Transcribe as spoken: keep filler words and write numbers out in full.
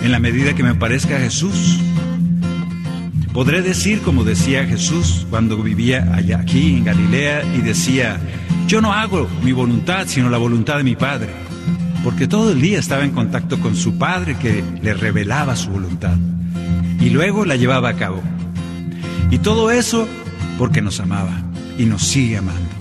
en la medida que me parezca a Jesús. Podré decir como decía Jesús cuando vivía allá aquí en Galilea y decía: yo no hago mi voluntad sino la voluntad de mi Padre, porque todo el día estaba en contacto con su Padre que le revelaba su voluntad y luego la llevaba a cabo. Y todo eso porque nos amaba y nos sigue amando.